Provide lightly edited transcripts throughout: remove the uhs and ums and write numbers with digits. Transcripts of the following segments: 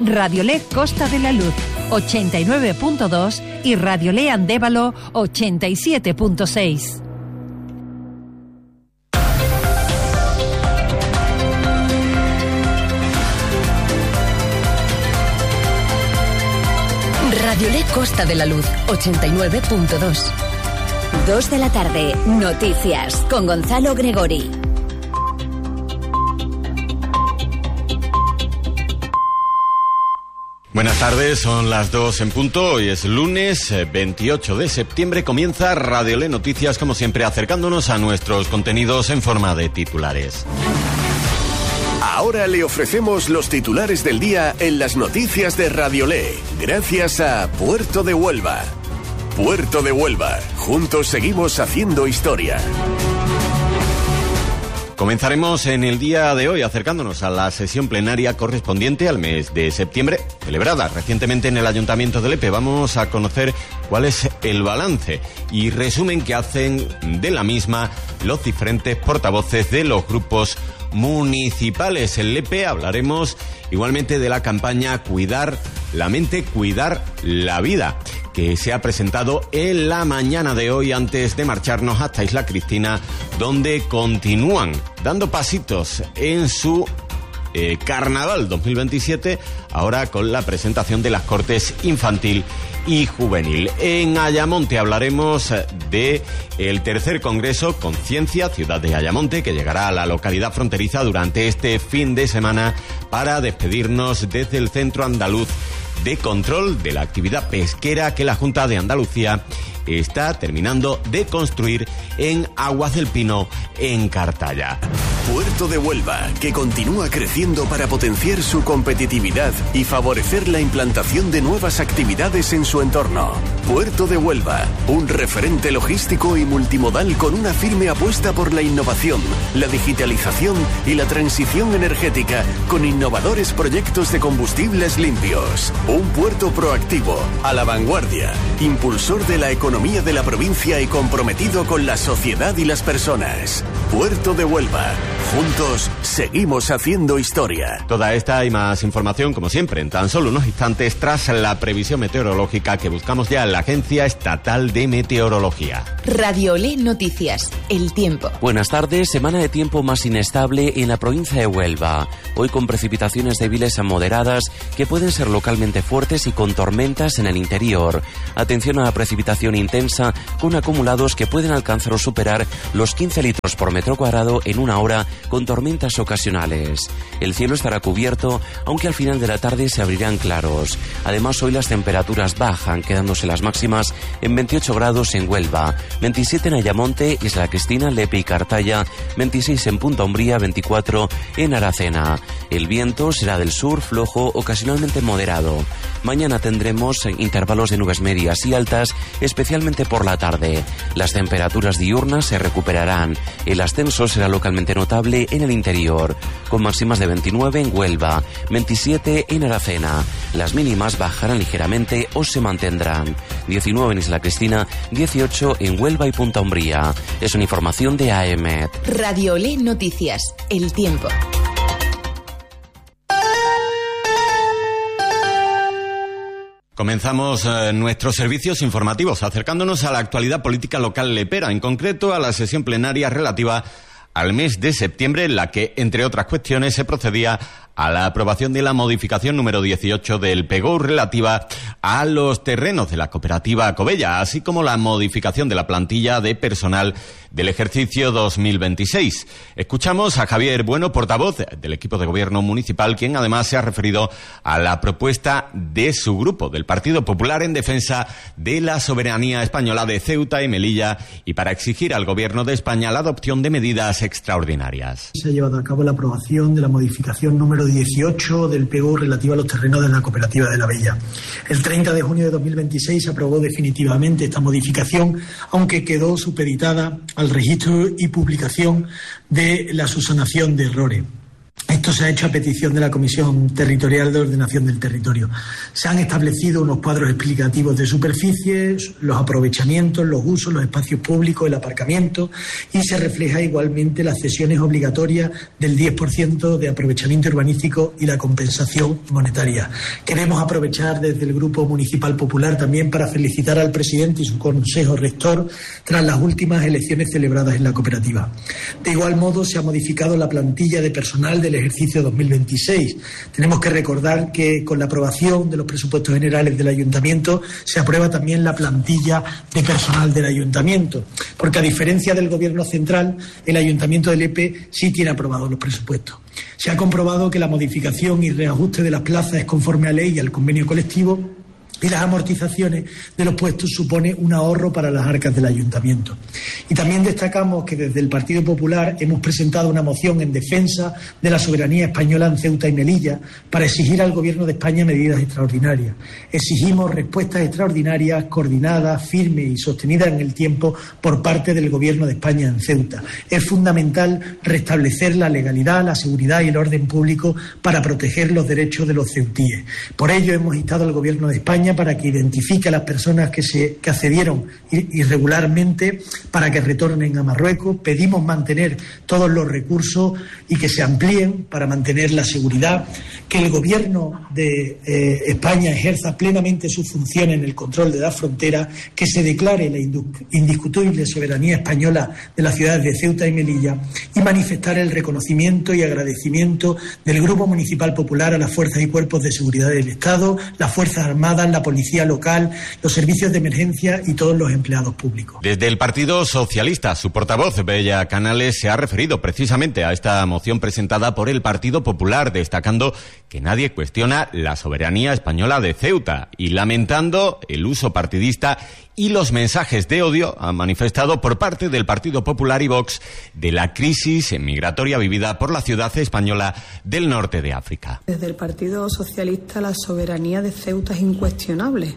Radiolé Costa de la Luz 89.2 y Radiolé Andévalo 87.6. Radiolé Costa de la Luz 89.2. 2 de la tarde, noticias con Gonzalo Gregori. Buenas tardes, son las 2 en punto, hoy es lunes 28 de septiembre, comienza Radiolé Noticias, como siempre acercándonos a nuestros contenidos en forma de titulares. Ahora le ofrecemos los titulares del día en las noticias de Radiolé, gracias a Puerto de Huelva. Puerto de Huelva, juntos seguimos haciendo historia. Comenzaremos en el día de hoy acercándonos a la sesión plenaria correspondiente al mes de septiembre, celebrada recientemente en el Ayuntamiento de Lepe. Vamos a conocer cuál es el balance y resumen que hacen de la misma los diferentes portavoces de los grupos municipales. En Lepe hablaremos igualmente de la campaña Cuidar la Mente, Cuidar la Vida, que se ha presentado en la mañana de hoy antes de marcharnos hasta Isla Cristina, donde continúan dando pasitos en su Carnaval 2027, ahora con la presentación de las Cortes Infantil y Juvenil. En Ayamonte hablaremos de el tercer Congreso Conciencia Ciudad de Ayamonte, que llegará a la localidad fronteriza durante este fin de semana para despedirnos desde el Centro Andaluz de Control de la Actividad Pesquera que la Junta de Andalucía está terminando de construir en Aguas del Pino, en Cartaya. Puerto de Huelva, que continúa creciendo para potenciar su competitividad y favorecer la implantación de nuevas actividades en su entorno. Puerto de Huelva, un referente logístico y multimodal con una firme apuesta por la innovación, la digitalización y la transición energética, con innovadores proyectos de combustibles limpios. Un puerto proactivo, a la vanguardia, impulsor de la economía de la provincia y comprometido con la sociedad y las personas. Puerto de Huelva. Juntos seguimos haciendo historia. Toda esta y más información, como siempre, en tan solo unos instantes tras la previsión meteorológica que buscamos ya en la Agencia Estatal de Meteorología. Radiolé Noticias, el tiempo. Buenas tardes, semana de tiempo más inestable en la provincia de Huelva. Hoy con precipitaciones débiles a moderadas que pueden ser localmente fuertes y con tormentas en el interior. Atención a la precipitación intensa con acumulados que pueden alcanzar o superar los 15 litros por metro cuadrado en una hora, con tormentas ocasionales. El cielo estará cubierto, aunque al final de la tarde se abrirán claros. Además, hoy las temperaturas bajan, quedándose las máximas en 28 grados en Huelva, 27 en Ayamonte, Isla Cristina, Lepe y Cartaya, 26 en Punta Umbría, 24 en Aracena. El viento será del sur, flojo, ocasionalmente moderado. Mañana tendremos intervalos de nubes medias y altas, especialmente por la tarde. Las temperaturas diurnas se recuperarán. El ascenso será localmente notable en el interior, con máximas de 29 en Huelva, 27 en Aracena. Las mínimas bajarán ligeramente o se mantendrán. 19 en Isla Cristina, 18 en Huelva y Punta Umbría. Es una información de AEMET. Radiolé Noticias, el tiempo. Comenzamos nuestros servicios informativos acercándonos a la actualidad política local lepera, en concreto a la sesión plenaria relativa al mes de septiembre, en la que, entre otras cuestiones, se procedía a la aprobación de la modificación número 18 del PGO relativa a los terrenos de la cooperativa Covella, así como la modificación de la plantilla de personal del ejercicio 2026. Escuchamos a Javier Bueno, portavoz del equipo de gobierno municipal, quien además se ha referido a la propuesta de su grupo, del Partido Popular, en defensa de la soberanía española de Ceuta y Melilla y para exigir al gobierno de España la adopción de medidas extraordinarias. Se ha llevado a cabo la aprobación de la modificación número 18 del PGO relativa a los terrenos de la cooperativa de La Bella. El 30 de junio de 2026 se aprobó definitivamente esta modificación, aunque quedó supeditada al registro y publicación de la subsanación de errores. Esto se ha hecho a petición de la Comisión Territorial de Ordenación del Territorio. Se han establecido unos cuadros explicativos de superficies, los aprovechamientos, los usos, los espacios públicos, el aparcamiento, y se refleja igualmente las cesiones obligatorias del 10% de aprovechamiento urbanístico y la compensación monetaria. Queremos aprovechar desde el Grupo Municipal Popular también para felicitar al presidente y su consejo rector tras las últimas elecciones celebradas en la cooperativa. De igual modo, se ha modificado la plantilla de personal del ejercicio 2026. Tenemos que recordar que con la aprobación de los presupuestos generales del Ayuntamiento se aprueba también la plantilla de personal del Ayuntamiento, porque a diferencia del Gobierno central, el Ayuntamiento de Lepe sí tiene aprobados los presupuestos. Se ha comprobado que la modificación y reajuste de las plazas es conforme a ley y al convenio colectivo, y las amortizaciones de los puestos supone un ahorro para las arcas del Ayuntamiento. Y también destacamos que desde el Partido Popular hemos presentado una moción en defensa de la soberanía española en Ceuta y Melilla para exigir al Gobierno de España medidas extraordinarias. Exigimos respuestas extraordinarias, coordinadas, firmes y sostenidas en el tiempo por parte del Gobierno de España en Ceuta. Es fundamental restablecer la legalidad, la seguridad y el orden público para proteger los derechos de los ceutíes. Por ello hemos instado al Gobierno de España para que identifique a las personas que accedieron irregularmente para que retornen a Marruecos. Pedimos mantener todos los recursos y que se amplíen para mantener la seguridad, que el Gobierno de España ejerza plenamente su función en el control de la frontera, que se declare la indiscutible soberanía española de las ciudades de Ceuta y Melilla y manifestar el reconocimiento y agradecimiento del Grupo Municipal Popular a las fuerzas y cuerpos de seguridad del Estado, las Fuerzas Armadas, la policía local, los servicios de emergencia y todos los empleados públicos. Desde el Partido Socialista, su portavoz, Bella Canales, se ha referido precisamente a esta moción presentada por el Partido Popular, destacando que nadie cuestiona la soberanía española de Ceuta y lamentando el uso partidista y los mensajes de odio han manifestado por parte del Partido Popular y Vox de la crisis migratoria vivida por la ciudad española del norte de África. Desde el Partido Socialista la soberanía de Ceuta es incuestionable,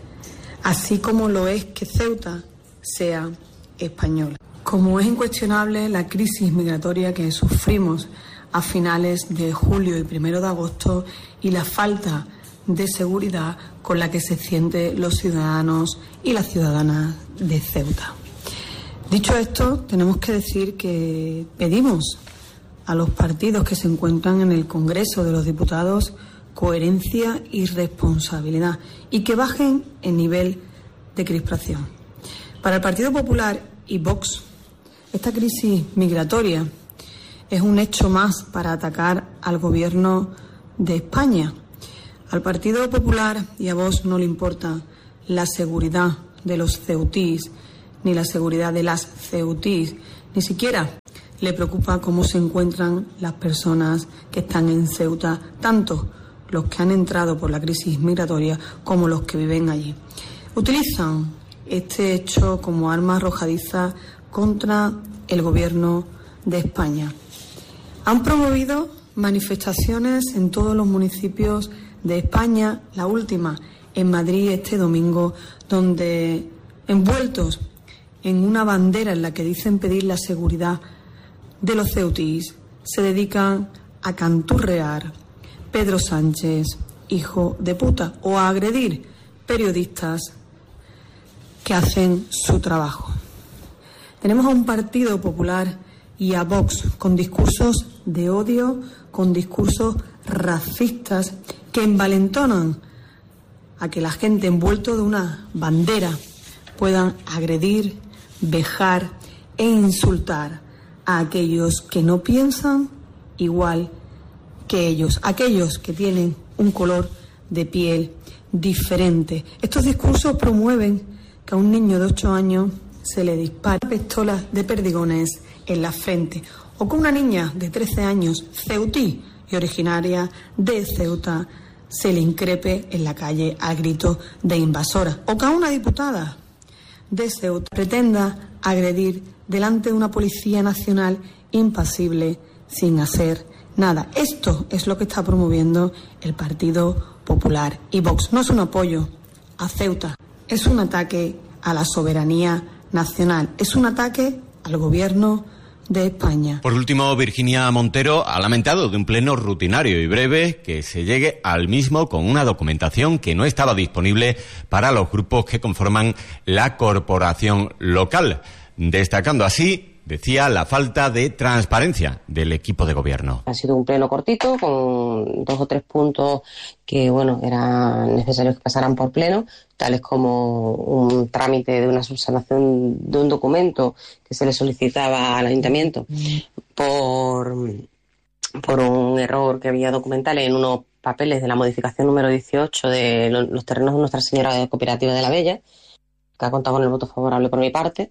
así como lo es que Ceuta sea española. Como es incuestionable la crisis migratoria que sufrimos a finales de julio y 1 de agosto y la falta de seguridad con la que se sienten los ciudadanos y las ciudadanas de Ceuta. Dicho esto, tenemos que decir que pedimos a los partidos que se encuentran en el Congreso de los Diputados coherencia y responsabilidad y que bajen el nivel de crispación. Para el Partido Popular y Vox, esta crisis migratoria es un hecho más para atacar al Gobierno de España. Al Partido Popular y a Vox no le importa la seguridad de los ceutíes, ni la seguridad de las ceutíes, ni siquiera le preocupa cómo se encuentran las personas que están en Ceuta, tanto los que han entrado por la crisis migratoria como los que viven allí. Utilizan este hecho como arma arrojadiza contra el Gobierno de España. Han promovido manifestaciones en todos los municipios de España, la última en Madrid este domingo, donde envueltos en una bandera en la que dicen pedir la seguridad de los ceutíes, se dedican a canturrear Pedro Sánchez, hijo de puta, o a agredir periodistas que hacen su trabajo. Tenemos a un Partido Popular y a Vox con discursos de odio, con discursos racistas que envalentonan a que la gente envuelto de una bandera puedan agredir, vejar e insultar a aquellos que no piensan igual que ellos, aquellos que tienen un color de piel diferente. Estos discursos promueven que a un niño de 8 años se le dispare pistolas de perdigones en la frente, o que una niña de 13 años, ceutí y originaria de Ceuta, se le increpe en la calle a grito de invasora, o que a una diputada de Ceuta pretenda agredir delante de una Policía Nacional impasible sin hacer nada. Esto es lo que está promoviendo el Partido Popular y Vox. No es un apoyo a Ceuta, es un ataque a la soberanía nacional, es un ataque al Gobierno de España. Por último, Virginia Montero ha lamentado de un pleno rutinario y breve que se llegue al mismo con una documentación que no estaba disponible para los grupos que conforman la corporación local, destacando así, decía, la falta de transparencia del equipo de gobierno. Ha sido un pleno cortito con 2 o 3 puntos que, era necesario que pasaran por pleno, tales como un trámite de una subsanación de un documento que se le solicitaba al ayuntamiento por un error que había documental en unos papeles de la modificación número 18 de los terrenos de Nuestra Señora Cooperativa de la Bella, que ha contado con el voto favorable por mi parte.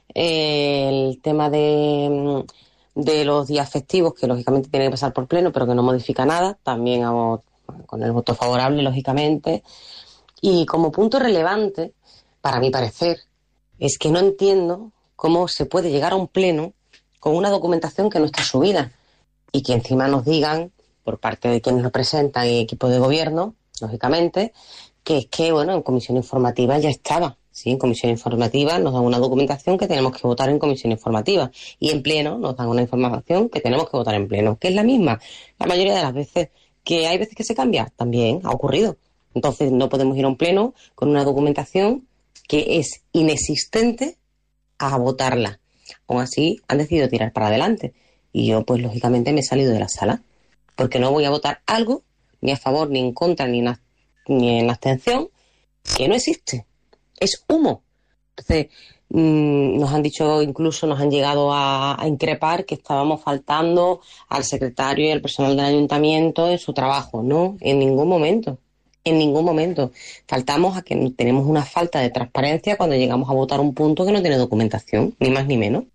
El tema de los días festivos, que lógicamente tiene que pasar por pleno, pero que no modifica nada, también con el voto favorable, lógicamente. Y como punto relevante, para mi parecer, es que no entiendo cómo se puede llegar a un pleno con una documentación que no está subida y que encima nos digan, por parte de quienes lo presentan y equipo de gobierno, lógicamente, que es que, en comisión informativa ya estaba. Sí, en comisión informativa nos dan una documentación que tenemos que votar en comisión informativa y en pleno nos dan una información que tenemos que votar en pleno, que es la misma la mayoría de las veces. Que hay veces que se cambia, también ha ocurrido. Entonces no podemos ir a un pleno con una documentación que es inexistente a votarla. Aún así han decidido tirar para adelante y yo lógicamente me he salido de la sala porque no voy a votar algo ni a favor, ni en contra, ni en abstención que no existe. Es humo. Entonces, nos han dicho, incluso nos han llegado a increpar que estábamos faltando al secretario y al personal del ayuntamiento en su trabajo. No, en ningún momento. En ningún momento. Faltamos a que tenemos una falta de transparencia cuando llegamos a votar un punto que no tiene documentación, ni más ni menos.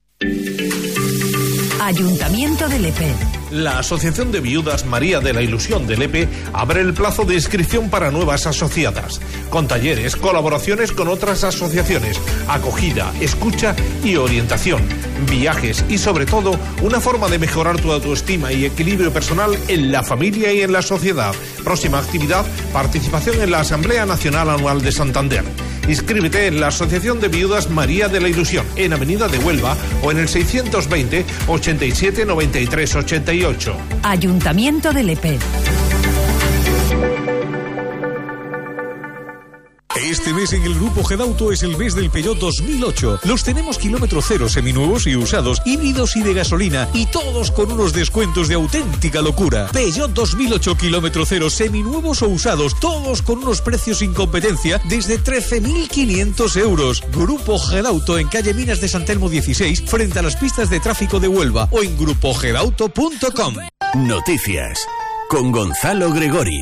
Ayuntamiento de Lepe. La Asociación de Viudas María de la Ilusión de Lepe abre el plazo de inscripción para nuevas asociadas, con talleres, colaboraciones con otras asociaciones, acogida, escucha y orientación, viajes y sobre todo una forma de mejorar tu autoestima y equilibrio personal en la familia y en la sociedad. Próxima actividad, participación en la Asamblea Nacional Anual de Santander. Inscríbete en la Asociación de Viudas María de la Ilusión, en Avenida de Huelva o en el 620 87 93 88. Ayuntamiento de Lepe. Este mes en el Grupo Gedauto es el mes del Peugeot 2008. Los tenemos kilómetro cero, seminuevos y usados, híbridos y de gasolina, y todos con unos descuentos de auténtica locura. Peugeot 2008 kilómetro cero, seminuevos o usados, todos con unos precios sin competencia desde 13.500 euros. Grupo Gedauto en calle Minas de San Telmo 16, frente a las pistas de tráfico de Huelva, o en grupogedauto.com. Noticias con Gonzalo Gregori.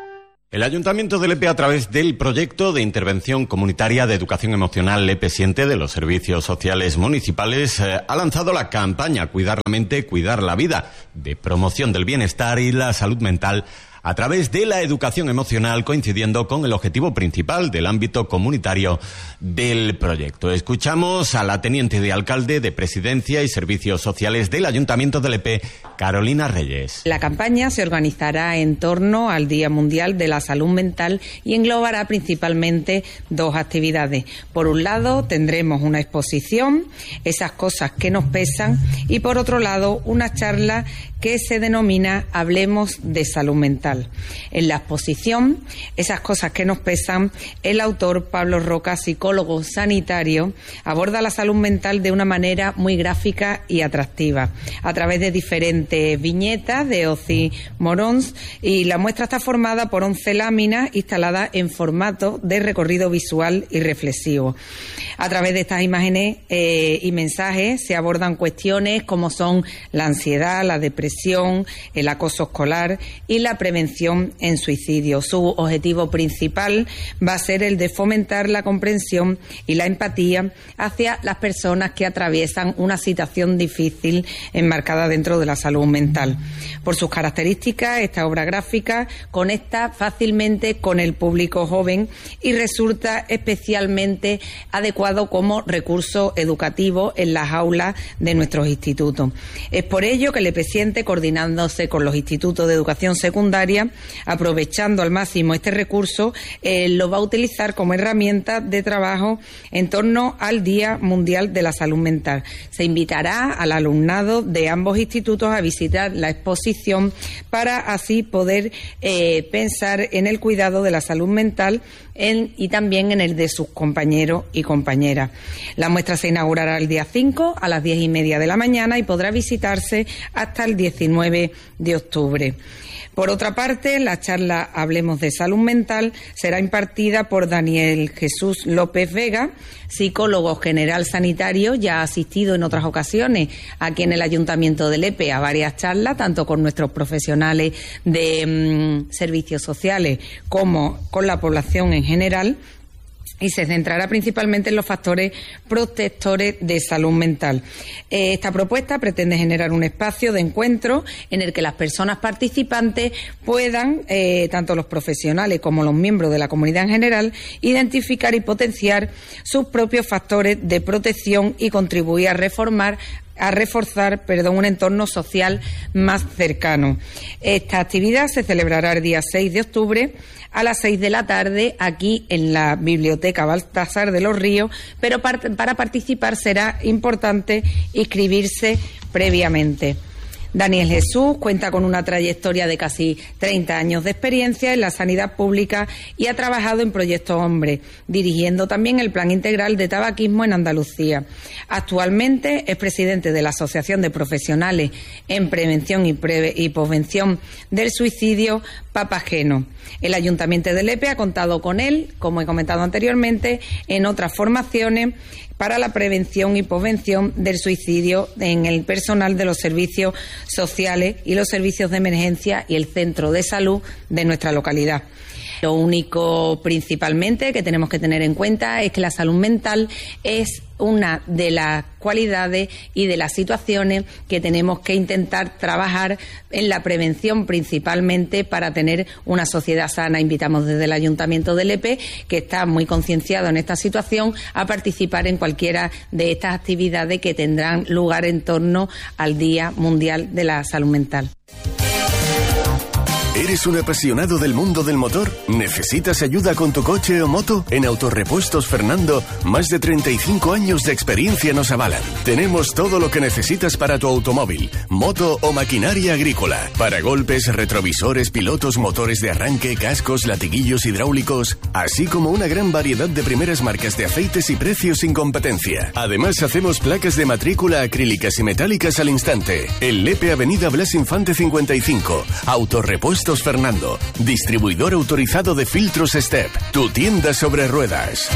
El Ayuntamiento de Lepe, a través del proyecto de intervención comunitaria de educación emocional Lepe Siente de los servicios sociales municipales, ha lanzado la campaña Cuidar la mente, cuidar la vida, de promoción del bienestar y la salud mental a través de la educación emocional, coincidiendo con el objetivo principal del ámbito comunitario del proyecto. Escuchamos a la teniente de alcalde de Presidencia y Servicios Sociales del Ayuntamiento de Lepe, Carolina Reyes. La campaña se organizará en torno al Día Mundial de la Salud Mental y englobará principalmente 2 actividades. Por un lado, tendremos una exposición, esas cosas que nos pesan, y por otro lado, una charla que se denomina Hablemos de Salud Mental. En la exposición, esas cosas que nos pesan, el autor Pablo Roca, psicólogo sanitario, aborda la salud mental de una manera muy gráfica y atractiva, a través de diferentes viñetas de Oci Morons, y la muestra está formada por 11 láminas instaladas en formato de recorrido visual y reflexivo. A través de estas imágenes y mensajes se abordan cuestiones como son la ansiedad, la depresión, el acoso escolar y la prevención en suicidio. Su objetivo principal va a ser el de fomentar la comprensión y la empatía hacia las personas que atraviesan una situación difícil enmarcada dentro de la salud mental. Por sus características, esta obra gráfica conecta fácilmente con el público joven y resulta especialmente adecuado como recurso educativo en las aulas de nuestros institutos. Es por ello que Lepe Siente, coordinándose con los institutos de educación secundaria, Victoria, aprovechando al máximo este recurso, lo va a utilizar como herramienta de trabajo en torno al Día Mundial de la Salud Mental. Se invitará al alumnado de ambos institutos a visitar la exposición para así poder pensar en el cuidado de la salud mental y también en el de sus compañeros y compañeras. La muestra se inaugurará el día 5 a las 10:30 de la mañana y podrá visitarse hasta el 19 de octubre. Por otra parte, la charla Hablemos de Salud Mental será impartida por Daniel Jesús López Vega, psicólogo general sanitario, ya ha asistido en otras ocasiones aquí en el Ayuntamiento de Lepe a varias charlas, tanto con nuestros profesionales de servicios sociales como con la población en general, y se centrará principalmente en los factores protectores de salud mental. Esta propuesta pretende generar un espacio de encuentro en el que las personas participantes puedan, tanto los profesionales como los miembros de la comunidad en general, identificar y potenciar sus propios factores de protección y contribuir a reforzar un entorno social más cercano. Esta actividad se celebrará el día 6 de octubre a las 6 de la tarde aquí en la Biblioteca Baltasar de los Ríos, pero para participar será importante inscribirse previamente. Daniel Jesús cuenta con una trayectoria de casi 30 años de experiencia en la sanidad pública y ha trabajado en Proyecto Hombre, dirigiendo también el Plan Integral de Tabaquismo en Andalucía. Actualmente es presidente de la Asociación de Profesionales en Prevención y Posvención del Suicidio, Papageno. El Ayuntamiento de Lepe ha contado con él, como he comentado anteriormente, en otras formaciones para la prevención y posvención del suicidio en el personal de los servicios sociales y los servicios de emergencia y el centro de salud de nuestra localidad. Lo único principalmente que tenemos que tener en cuenta es que la salud mental es una de las cualidades y de las situaciones que tenemos que intentar trabajar en la prevención principalmente para tener una sociedad sana. Invitamos desde el Ayuntamiento de Lepe, que está muy concienciado en esta situación, a participar en cualquiera de estas actividades que tendrán lugar en torno al Día Mundial de la Salud Mental. ¿Eres un apasionado del mundo del motor? ¿Necesitas ayuda con tu coche o moto? En Autorepuestos Fernando, más de 35 años de experiencia nos avalan. Tenemos todo lo que necesitas para tu automóvil, moto o maquinaria agrícola. Para golpes, retrovisores, pilotos, motores de arranque, cascos, latiguillos hidráulicos, así como una gran variedad de primeras marcas de aceites y precios sin competencia. Además, hacemos placas de matrícula acrílicas y metálicas al instante. En Lepe, Avenida Blas Infante 55. Autorepuestos Fernando, distribuidor autorizado de filtros Step, tu tienda sobre ruedas.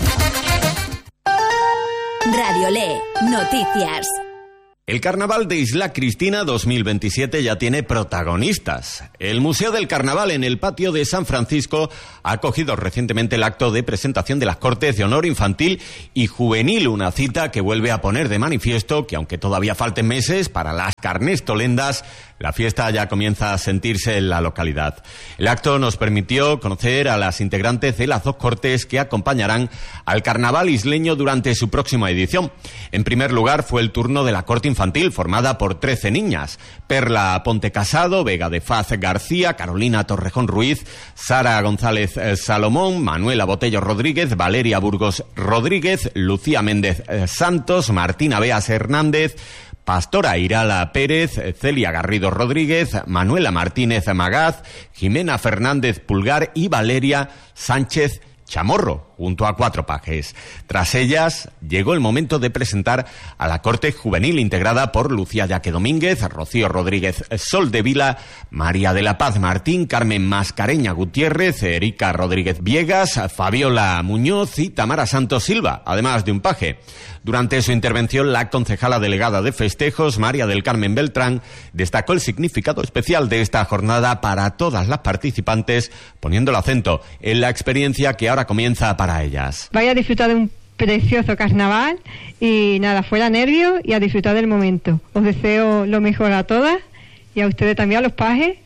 Radio Le, noticias. El Carnaval de Isla Cristina 2027 ya tiene protagonistas. El Museo del Carnaval en el patio de San Francisco ha acogido recientemente el acto de presentación de las Cortes de Honor Infantil y Juvenil, una cita que vuelve a poner de manifiesto que, aunque todavía falten meses para las carnestolendas, la fiesta ya comienza a sentirse en la localidad. El acto nos permitió conocer a las integrantes de las dos cortes que acompañarán al Carnaval isleño durante su próxima edición. En primer lugar fue el turno de la Corte Infantil, formada por 13 niñas: Perla Ponte Casado, Vega de Faz García, Carolina Torrejón Ruiz, Sara González Salomón, Manuela Botello Rodríguez, Valeria Burgos Rodríguez, Lucía Méndez Santos, Martina Beas Hernández, Pastora Irala Pérez, Celia Garrido Rodríguez, Manuela Martínez Magaz, Jimena Fernández Pulgar y Valeria Sánchez Chamorro, junto a 4 pajes. Tras ellas, llegó el momento de presentar a la Corte Juvenil integrada por Lucía Yaque Domínguez, Rocío Rodríguez Soldevila, María de la Paz Martín, Carmen Mascareña Gutiérrez, Erika Rodríguez Viegas, Fabiola Muñoz y Tamara Santos Silva, además de un paje. Durante su intervención, la concejala delegada de festejos, María del Carmen Beltrán, destacó el significado especial de esta jornada para todas las participantes, poniendo el acento en la experiencia que ahora comienza para ellas. Vaya a disfrutar de un precioso carnaval y nada, fuera nervios y a disfrutar del momento. Os deseo lo mejor a todas y a ustedes también, a los pajes,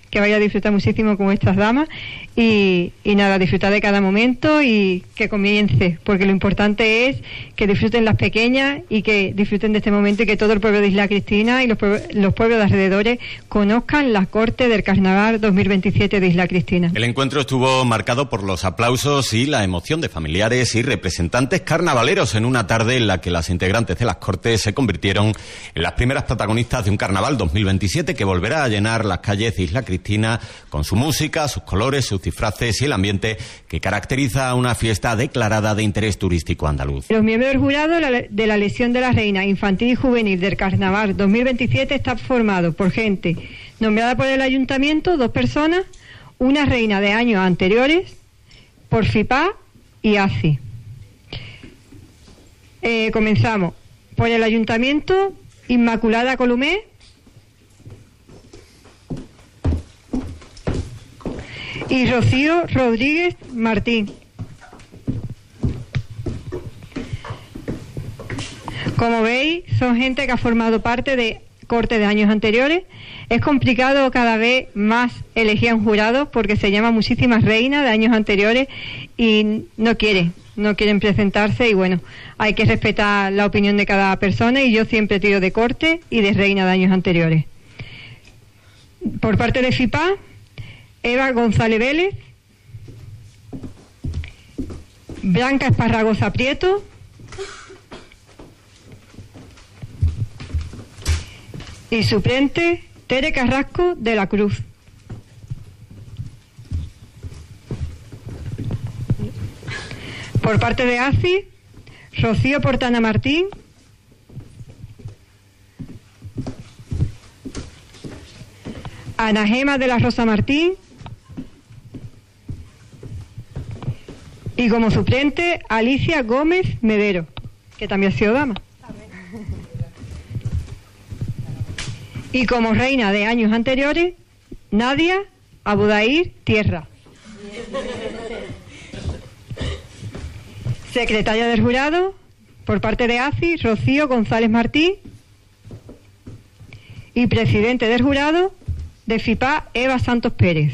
que vaya a disfrutar muchísimo con estas damas y nada, disfrutar de cada momento y que comience, porque lo importante es que disfruten las pequeñas y que disfruten de este momento y que todo el pueblo de Isla Cristina y los pueblos de alrededores conozcan la corte del Carnaval 2027 de Isla Cristina. El encuentro estuvo marcado por los aplausos y la emoción de familiares y representantes carnavaleros en una tarde en la que las integrantes de las cortes se convirtieron en las primeras protagonistas de un Carnaval 2027 que volverá a llenar las calles de Isla Cristina con su música, sus colores, sus disfraces y el ambiente que caracteriza a una fiesta declarada de interés turístico andaluz. Los miembros del jurado de la elección de la reina infantil y juvenil del Carnaval 2027 está formado por gente nombrada por el ayuntamiento, 2 personas, una reina de años anteriores, por FIPA y ACI. Comenzamos por el ayuntamiento, Inmaculada Columé, y Rocío Rodríguez Martín. Como veis, son gente que ha formado parte de corte de años anteriores. Es complicado cada vez más elegir a un jurado porque se llaman muchísimas reinas de años anteriores y no quieren presentarse y bueno, hay que respetar la opinión de cada persona y yo siempre tiro de corte y de reina de años anteriores. Por parte de FIPA, Eva González Vélez, Blanca Esparragosa Prieto, y suplente Tere Carrasco de la Cruz. Por parte de ACI, Rocío Portana Martín, Ana Gema de la Rosa Martín y como suplente Alicia Gómez Medero, que también ha sido dama. Y como reina de años anteriores, Nadia Abudair Tierra. Secretaria del jurado, por parte de ACI, Rocío González Martín. Y presidente del jurado, de FIPA, Eva Santos Pérez.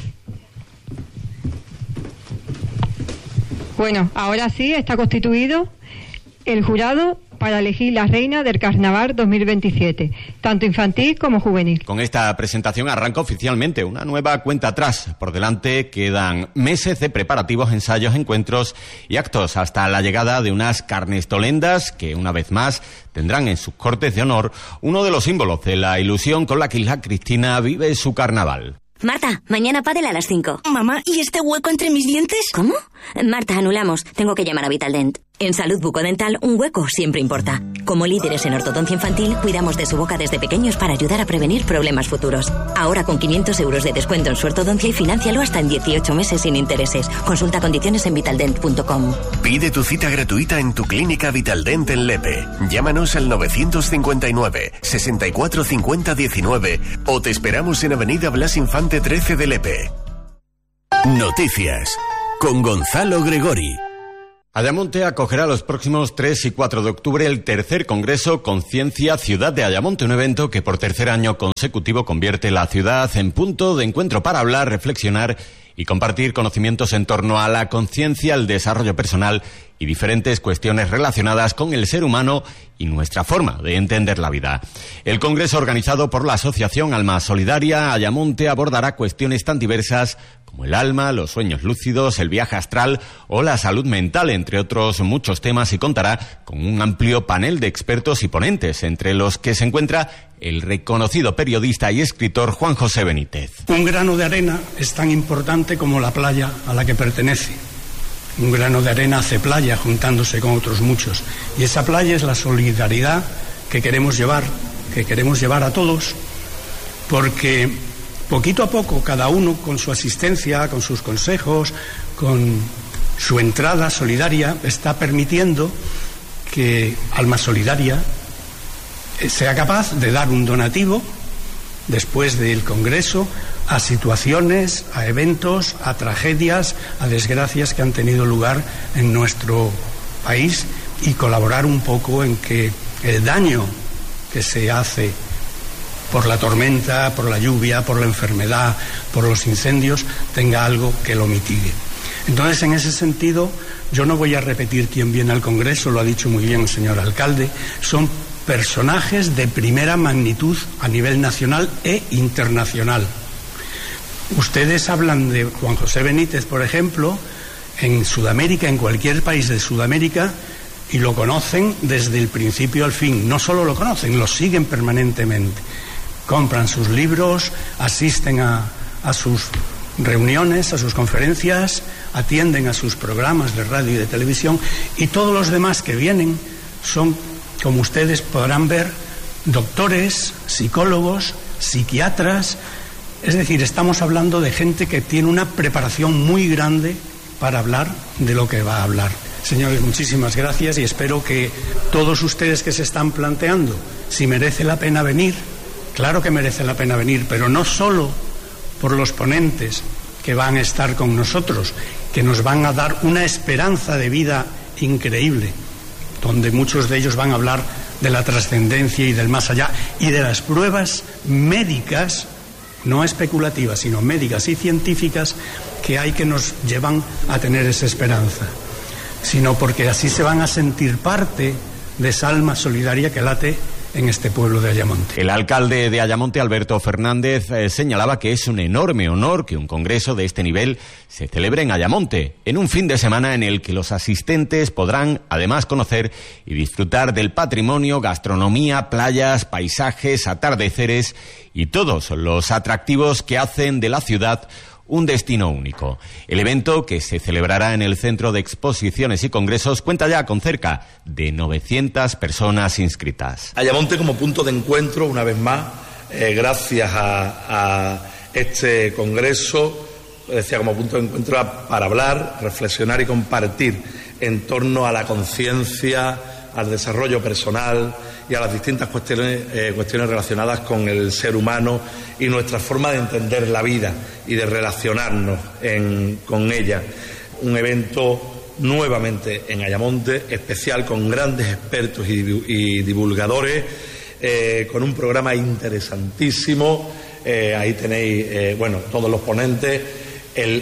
Bueno, ahora sí está constituido el jurado para elegir la reina del Carnaval 2027, tanto infantil como juvenil. Con esta presentación arranca oficialmente una nueva cuenta atrás. Por delante quedan meses de preparativos, ensayos, encuentros y actos hasta la llegada de unas carnestolendas que, una vez más, tendrán en sus cortes de honor uno de los símbolos de la ilusión con la que Isla Cristina vive su carnaval. Marta, mañana pádel a las 5. Mamá, ¿y este hueco entre mis dientes? ¿Cómo? Marta, anulamos. Tengo que llamar a Vitaldent. En Salud Bucodental, un hueco siempre importa. Como líderes en ortodoncia infantil, cuidamos de su boca desde pequeños para ayudar a prevenir problemas futuros. Ahora con 500 euros de descuento en su ortodoncia y financialo hasta en 18 meses sin intereses. Consulta condiciones en vitaldent.com. Pide tu cita gratuita en tu clínica Vitaldent en Lepe. Llámanos al 959 64 50 19 o te esperamos en Avenida Blas Infante 13 de Lepe. Noticias con Gonzalo Gregori. Ayamonte acogerá los próximos 3 y 4 de octubre el tercer Congreso Conciencia Ciudad de Ayamonte, un evento que por tercer año consecutivo convierte la ciudad en punto de encuentro para hablar, reflexionar y compartir conocimientos en torno a la conciencia, el desarrollo personal y diferentes cuestiones relacionadas con el ser humano y nuestra forma de entender la vida. El congreso, organizado por la Asociación Alma Solidaria Ayamonte, abordará cuestiones tan diversas como el alma, los sueños lúcidos, el viaje astral o la salud mental, entre otros muchos temas, y contará con un amplio panel de expertos y ponentes, entre los que se encuentra el reconocido periodista y escritor Juan José Benítez. Un grano de arena es tan importante como la playa a la que pertenece. Un grano de arena hace playa juntándose con otros muchos. Y esa playa es la solidaridad que queremos llevar a todos, porque poquito a poco cada uno con su asistencia, con sus consejos, con su entrada solidaria, está permitiendo que Alma Solidaria sea capaz de dar un donativo después del Congreso a situaciones, a eventos, a tragedias, a desgracias que han tenido lugar en nuestro país y colaborar un poco en que el daño que se hace por la tormenta, por la lluvia, por la enfermedad, por los incendios, tenga algo que lo mitigue. Entonces, en ese sentido, yo no voy a repetir quién viene al Congreso, lo ha dicho muy bien el señor alcalde, son personajes de primera magnitud a nivel nacional e internacional. Ustedes hablan de Juan José Benítez, por ejemplo, en Sudamérica, en cualquier país de Sudamérica, y lo conocen desde el principio al fin. No solo lo conocen, lo siguen permanentemente. Compran sus libros, asisten a sus reuniones, a sus conferencias, atienden a sus programas de radio y de televisión, y todos los demás que vienen son, como ustedes podrán ver, doctores, psicólogos, psiquiatras. Es decir, estamos hablando de gente que tiene una preparación muy grande para hablar de lo que va a hablar. Señores, muchísimas gracias, y espero que todos ustedes que se están planteando si merece la pena venir, claro que merece la pena venir, pero no solo por los ponentes que van a estar con nosotros, que nos van a dar una esperanza de vida increíble, donde muchos de ellos van a hablar de la trascendencia y del más allá, y de las pruebas médicas, no especulativas, sino médicas y científicas, que hay, que nos llevan a tener esa esperanza, sino porque así se van a sentir parte de esa alma solidaria que late en este pueblo de Ayamonte. El alcalde de Ayamonte, Alberto Fernández, señalaba que es un enorme honor que un congreso de este nivel se celebre en Ayamonte, en un fin de semana en el que los asistentes podrán además conocer y disfrutar del patrimonio, gastronomía, playas, paisajes, atardeceres y todos los atractivos que hacen de la ciudad un destino único. El evento, que se celebrará en el Centro de Exposiciones y Congresos, cuenta ya con cerca de 900 personas inscritas. Ayamonte como punto de encuentro, una vez más, gracias a este congreso, decía, como punto de encuentro para hablar, reflexionar y compartir en torno a la conciencia, al desarrollo personal y a las distintas cuestiones relacionadas con el ser humano y nuestra forma de entender la vida y de relacionarnos con ella. Un evento nuevamente en Ayamonte, especial, con grandes expertos y divulgadores, con un programa interesantísimo. Ahí tenéis, todos los ponentes, el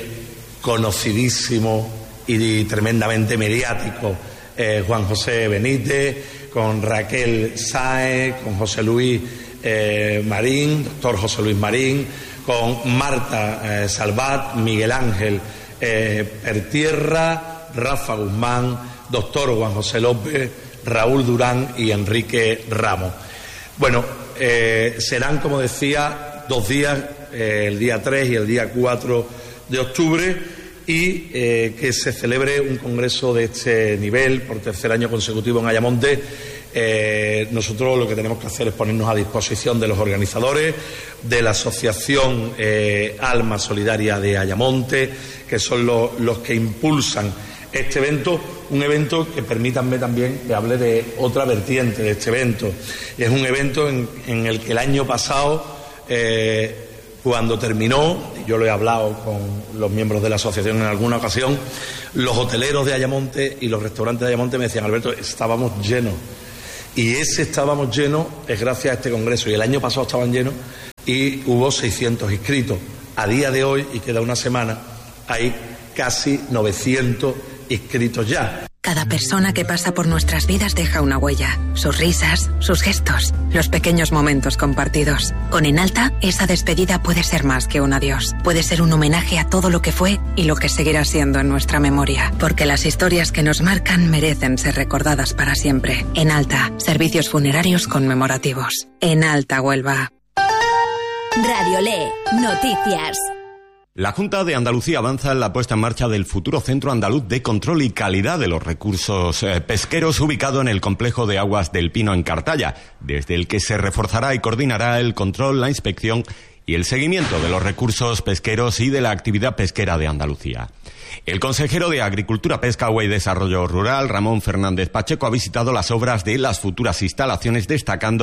conocidísimo y tremendamente mediático Juan José Benítez, con Raquel Sáez, con José Luis Marín, doctor José Luis Marín, con Marta Salvat, Miguel Ángel Pertierra, Rafa Guzmán, doctor Juan José López, Raúl Durán y Enrique Ramos. Bueno, serán, como decía, 2 días, el día 3 y el día 4 de octubre, y que se celebre un congreso de este nivel por 3er año consecutivo en Ayamonte. Nosotros lo que tenemos que hacer es ponernos a disposición de los organizadores, de la asociación Alma Solidaria de Ayamonte, que son los que impulsan este evento, un evento que, permítanme también que hable de otra vertiente de este evento. Es un evento en el que el año pasado, cuando terminó, yo lo he hablado con los miembros de la asociación en alguna ocasión, los hoteleros de Ayamonte y los restaurantes de Ayamonte me decían: Alberto, estábamos llenos. Y ese estábamos llenos es gracias a este congreso. Y el año pasado estaban llenos y hubo 600 inscritos. A día de hoy, y queda una semana, hay casi 900 inscritos ya. Cada persona que pasa por nuestras vidas deja una huella. Sus risas, sus gestos, los pequeños momentos compartidos. Con Enalta, esa despedida puede ser más que un adiós. Puede ser un homenaje a todo lo que fue y lo que seguirá siendo en nuestra memoria. Porque las historias que nos marcan merecen ser recordadas para siempre. Enalta, servicios funerarios conmemorativos. Enalta, Huelva. Radio Le, noticias. La Junta de Andalucía avanza en la puesta en marcha del futuro Centro Andaluz de Control y Calidad de los Recursos Pesqueros, ubicado en el complejo de aguas del Pino en Cartaya, desde el que se reforzará y coordinará el control, la inspección y el seguimiento de los recursos pesqueros y de la actividad pesquera de Andalucía. El consejero de Agricultura, Pesca, Agua y Desarrollo Rural, Ramón Fernández Pacheco, ha visitado las obras de las futuras instalaciones, destacando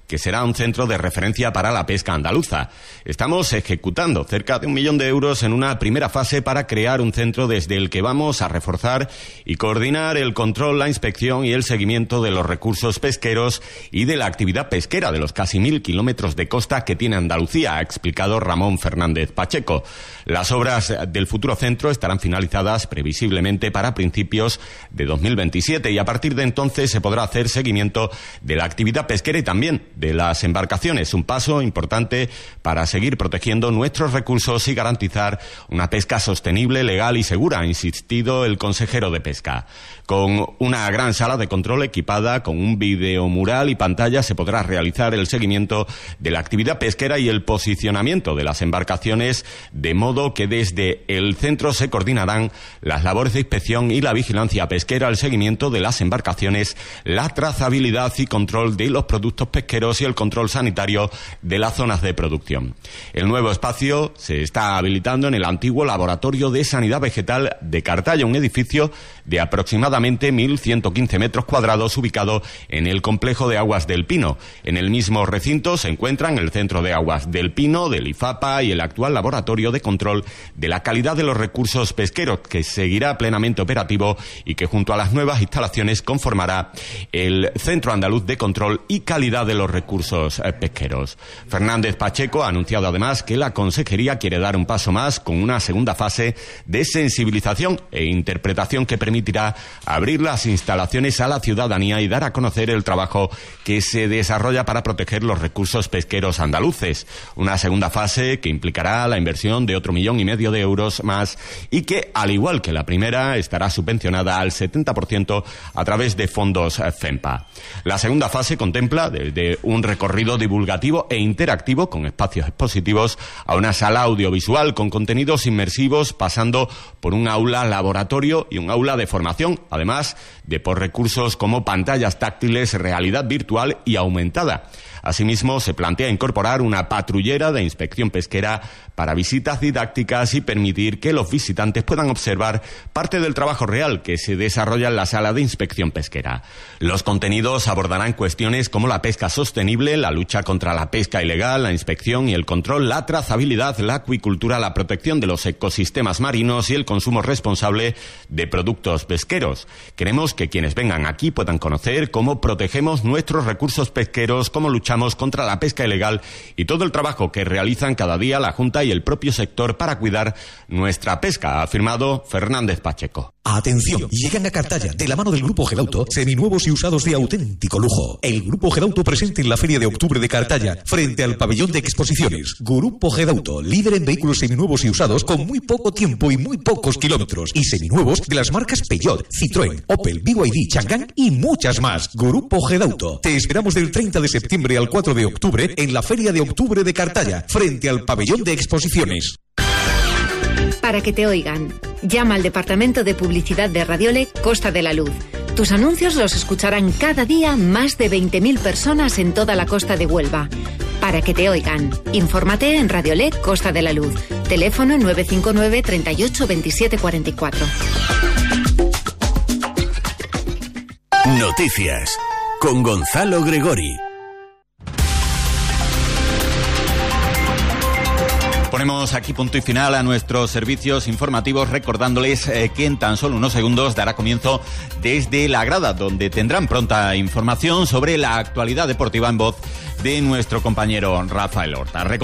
que será un centro de referencia para la pesca andaluza. Estamos ejecutando cerca de 1 millón de euros en una primera fase para crear un centro desde el que vamos a reforzar y coordinar el control, la inspección y el seguimiento de los recursos pesqueros y de la actividad pesquera de los casi 1.000 kilómetros de costa que tiene Andalucía, ha explicado Ramón Fernández Pacheco. Las obras del futuro centro estarán finalizadas previsiblemente para principios de 2027 y a partir de entonces se podrá hacer seguimiento de la actividad pesquera y también de las embarcaciones, un paso importante para seguir protegiendo nuestros recursos y garantizar una pesca sostenible, legal y segura, ha insistido el consejero de Pesca. Con una gran sala de control equipada con un videomural y pantalla se podrá realizar el seguimiento de la actividad pesquera y el posicionamiento de las embarcaciones, de modo que desde el centro se coordinarán las labores de inspección y la vigilancia pesquera, el seguimiento de las embarcaciones, la trazabilidad y control de los productos pesqueros y el control sanitario de las zonas de producción. El nuevo espacio se está habilitando en el antiguo Laboratorio de Sanidad Vegetal de Cartaya, un edificio de aproximadamente 1.115 metros cuadrados ubicado en el complejo de aguas del Pino. En el mismo recinto se encuentran el Centro de Aguas del Pino, del IFAPA y el actual Laboratorio de Control de la Calidad de los Recursos Pesqueros, que seguirá plenamente operativo y que junto a las nuevas instalaciones conformará el Centro Andaluz de Control y Calidad de los Recursos Pesqueros. Fernández Pacheco ha anunciado además que la Consejería quiere dar un paso más con una segunda fase de sensibilización e interpretación que permitirá abrir las instalaciones a la ciudadanía y dar a conocer el trabajo que se desarrolla para proteger los recursos pesqueros andaluces. Una segunda fase que implicará la inversión de otro 1,5 millones de euros más y que, al igual que la primera, estará subvencionada al 70% a través de fondos FEMPA. La segunda fase contempla desde un recorrido divulgativo e interactivo con espacios expositivos a una sala audiovisual con contenidos inmersivos, pasando por un aula laboratorio y un aula de formación, además de por recursos como pantallas táctiles, realidad virtual y aumentada. Asimismo, se plantea incorporar una patrullera de inspección pesquera para visitas didácticas y permitir que los visitantes puedan observar parte del trabajo real que se desarrolla en la sala de inspección pesquera. Los contenidos abordarán cuestiones como la pesca sostenible, la lucha contra la pesca ilegal, la inspección y el control, la trazabilidad, la acuicultura, la protección de los ecosistemas marinos y el consumo responsable de productos pesqueros. Queremos que quienes vengan aquí puedan conocer cómo protegemos nuestros recursos pesqueros, cómo luchamos contra la pesca ilegal y todo el trabajo que realizan cada día la Junta y el propio sector para cuidar nuestra pesca, ha afirmado Fernández Pacheco. Atención, llegan a Cartaya, de la mano del Grupo Gedauto, seminuevos y usados de auténtico lujo. El Grupo Gedauto presente en la Feria de Octubre de Cartaya, frente al pabellón de exposiciones. Grupo Gedauto, líder en vehículos seminuevos y usados con muy poco tiempo y muy pocos kilómetros. Y seminuevos de las marcas Peugeot, Citroën, Opel, BYD, Chang'an y muchas más. Grupo Gedauto. Te esperamos del 30 de septiembre al 4 de octubre en la Feria de Octubre de Cartaya, frente al pabellón de exposiciones. Para que te oigan, llama al Departamento de Publicidad de Radiole Costa de la Luz. Tus anuncios los escucharán cada día más de 20.000 personas en toda la costa de Huelva. Para que te oigan, infórmate en Radiole Costa de la Luz. Teléfono 959 38 27 44. Noticias con Gonzalo Gregori. Ponemos aquí punto y final a nuestros servicios informativos, recordándoles que en tan solo unos segundos dará comienzo Desde la Grada, donde tendrán pronta información sobre la actualidad deportiva en voz de nuestro compañero Rafael Horta.